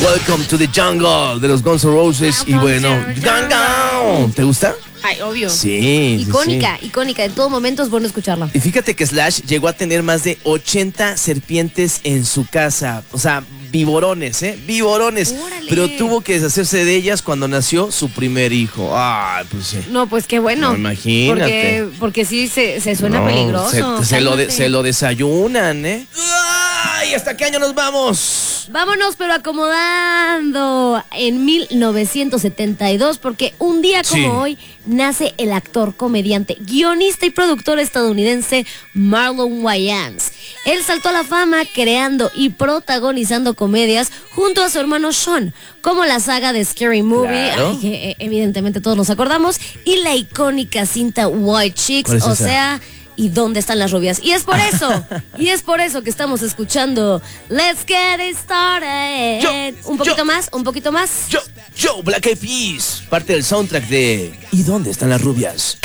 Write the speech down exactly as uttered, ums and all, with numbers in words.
Welcome to the Jungle de los Guns N' Roses. Y bueno, Jungle. ¿Te gusta? Ay, obvio. Sí. Icónica, sí. icónica. En todo momento es bueno escucharla. Y fíjate que Slash llegó a tener más de ochenta serpientes en su casa. O sea, viborones, ¿eh? Viborones. Órale. Pero tuvo que deshacerse de ellas cuando nació su primer hijo. Ay, pues sí. No, pues qué bueno. No, imagínate. Porque, porque sí se, se suena No, peligroso. Se, se lo de- Cálmate. se lo desayunan, ¿eh? Ay, ¿hasta qué año nos vamos? Vámonos, pero acomodando en mil novecientos setenta y dos, porque un día como Sí. hoy nace el actor, comediante, guionista y productor estadounidense Marlon Wayans. Él saltó a la fama creando y protagonizando comedias junto a su hermano Sean, como la saga de Scary Movie, Claro. ay, que eh, evidentemente todos nos acordamos, y la icónica cinta White Chicks, ¿Cuál es o esa? sea... ¿Y dónde están las rubias? Y es por eso, y es por eso que estamos escuchando Let's Get It Started. Yo, un poquito yo. más, un poquito más. Yo, yo, Black Eyed Peas, parte del soundtrack de ¿Y dónde están las rubias?